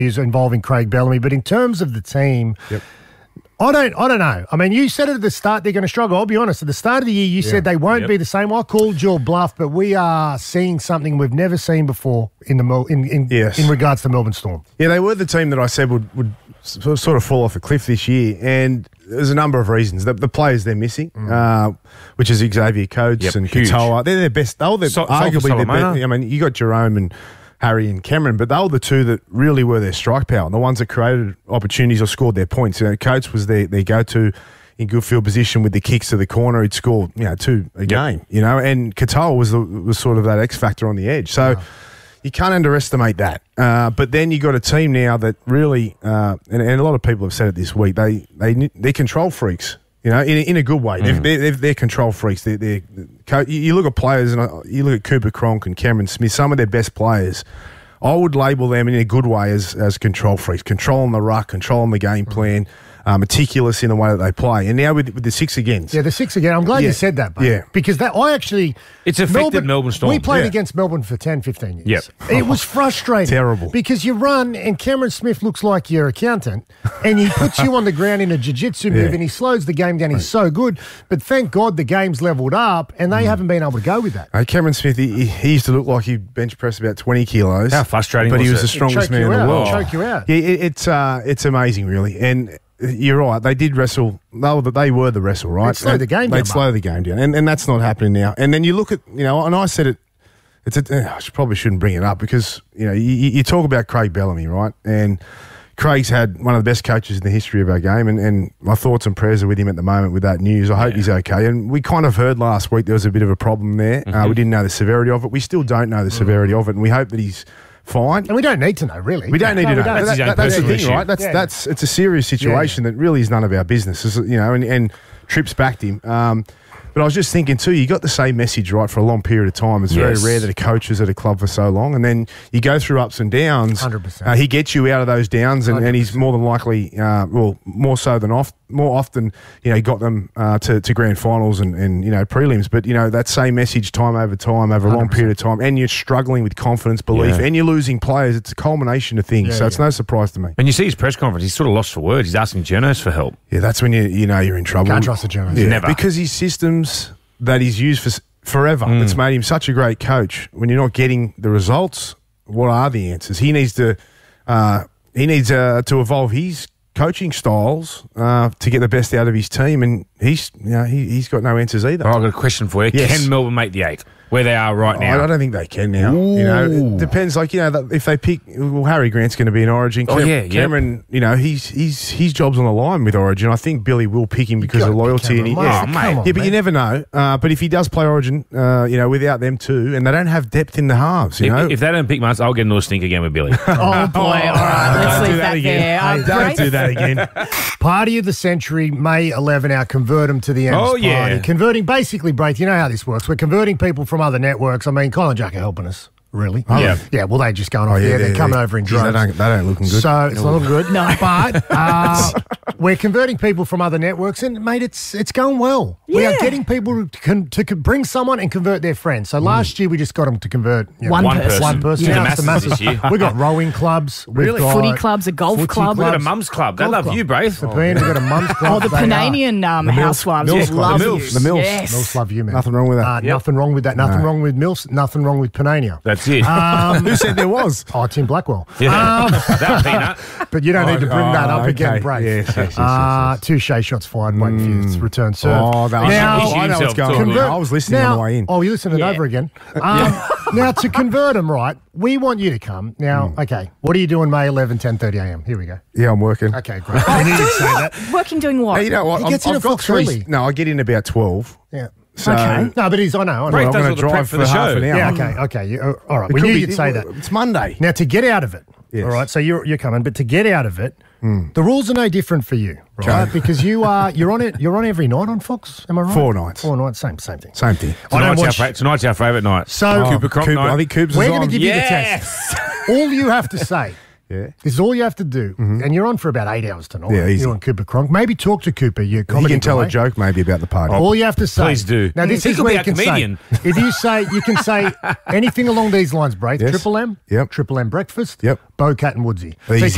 is involving Craig Bellamy. But in terms of the team, Yep. I don't know. I mean, you said it at the start they're going to struggle. I'll be honest. At the start of the year, you said they won't be the same. I called your bluff, but we are seeing something we've never seen before in regards to Melbourne Storm. Yeah, they were the team that I said would sort of fall off a cliff this year, and there's a number of reasons. The players they're missing, which is Xavier Coates and Katoa. They're their best. They're arguably their best. I mean, you got Jerome and Harry and Cameron, but they were the two that really were their strike power, and the ones that created opportunities or scored their points. You know, Coates was their go-to in good field position with the kicks to the corner. He'd score, 2 a game, and Katoa was sort of that X factor on the edge. So you can't underestimate that. But then you got a team now that really, and a lot of people have said it this week, they're control freaks. In a good way. They're control freaks. You look at players, and you look at Cooper Cronk and Cameron Smith, some of their best players, I would label them in a good way as control freaks, controlling the ruck, controlling the game plan, meticulous in the way that they play. And now with the 6 against. Yeah, the 6 again. I'm glad you said that, mate. Yeah. Because it's affected Melbourne Storm. We played against Melbourne for 10, 15 years. Yep. It was frustrating. Terrible. Because you run and Cameron Smith looks like your accountant and he puts you on the ground in a jiu-jitsu move and he slows the game down. He's so good. But thank God the game's leveled up and they haven't been able to go with that. Cameron Smith, he used to look like he bench pressed about 20 kilos. How frustrating but was he was it? the strongest man in the world. Choke you out. Yeah, it's amazing, really. And you're right. They did wrestle. They were the wrestle, right? They'd slow the game down. They'd slow the game down, and that's not happening now. And then you look at, and I said it. I probably shouldn't bring it up because you talk about Craig Bellamy, right? And Craig's had one of the best coaches in the history of our game, and my thoughts and prayers are with him at the moment with that news. I hope he's okay. And we kind of heard last week there was a bit of a problem there. We didn't know the severity of it. We still don't know the severity of it, and we hope that he's fine. And we don't need to know, really. We don't need to know. That's the thing, issue. right? It's a serious situation that really is none of our business, and Trips backed him. But I was just thinking too, you got the same message, right, for a long period of time. It's very rare that a coach is at a club for so long. And then you go through ups and downs. 100%. He gets you out of those downs, and he's more than likely, more so than more often, got them to grand finals and prelims. But, that same message time over a long period of time, and you're struggling with confidence, belief, and you're losing players. It's a culmination of things. So it's no surprise to me. And you see his press conference, he's sort of lost for words. He's asking journalists for help. Yeah, that's when you know you're in trouble. Can't trust the journalists. Yeah, Never. Because his systems that he's used for forever, it's made him such a great coach. When you're not getting the results, what are the answers? He needs to evolve his coaching styles to get the best out of his team, and he's got no answers either. I've got a question for you. Yes. Can Melbourne make the 8 where they are right now? I don't think they can now. It depends. If they pick, Harry Grant's going to be in Origin. Cameron, his job's on the line with Origin. I think Billy will pick him because of loyalty. But you never know. But if he does play Origin, without them too, and they don't have depth in the halves, If they don't pick Mars, I'll get into a stink again with Billy. Oh, boy. All right. Let's leave that there. Don't do that again. Party of the Century, May 11, our Convert 'em to the M's party. Converting, basically, Braith, you know how this works. We're converting people from other networks. I mean, Colin Jack are helping us. Really? Yeah, well, they're just going off there. They're coming over in drones. They don't looking good. So it's not looking good. No. But we're converting people from other networks, and, mate, it's going well. Yeah. We are getting people to bring someone and convert their friends. So last year we just got them to convert one person. Yeah. Now it's the masses this year. We've got rowing clubs. We've got footy clubs, a golf club. We've got a mum's club. They love you, Braith. We've got a mum's club. Oh, the Pananian housewives love you. The Mills. Yes. Mills love you, man. Nothing wrong with that. Nothing wrong with that. Nothing wrong with Mills. Nothing wrong with Panania. That's it. Who said there was? Oh, Tim Blackwell. Yeah. That peanut. But you don't need to bring that up again, Braith. Yes. 2 shea shots fired, waiting for his return serve. Oh, I know what's going on. I was listening on the way in. Oh, you're listening over again. Now, to convert them, right, we want you to come. Now, okay, what are you doing May 11, 10:30 a.m.? Here we go. Yeah, I'm working. Okay, great. I knew you'd say that. Working doing what? Hey, you know what? He gets in at Fox early. No, I get in about 12. Yeah. So, okay. No, but I know. Braith I'm does going all to the prep drive for for the half show. an hour. Yeah, okay. All right, we knew you'd say that. It's Monday. Now, to get out of it, Yes. all right, so you're coming, but to get out of it, the rules are no different for you, right? Okay. Because you're on every night on Fox, am I right? 4 nights. 4 nights, same thing. Same thing. Tonight's our favourite night. So Cooper Cronk night. I think Cooper's we're on. going to give you the test. All you have to say. Yeah. This is all you have to do. And you're on for about 8 hours tonight. Yeah, easy. You're on Cooper Cronk. Maybe talk to Cooper, your He comedy can tell guy. a joke maybe about the party. All you have to say. Please do. Now, this He is could where be you a can comedian. say. If you can say anything along these lines, Braith. Yes. Triple M. Yep. Triple M breakfast. Yep. Bo Cat and Woodsy. Easy. So